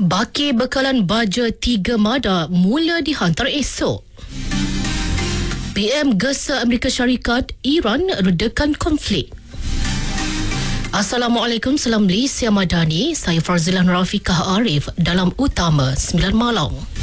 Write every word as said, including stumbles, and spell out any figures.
Baki bekalan baja tiga mada mula dihantar esok. P M gesa Amerika Syarikat, Iran redakan konflik. Assalamualaikum, salam Malaysia Madani. Saya Farzilah Rafiqah Arif dalam Utama sembilan Malam.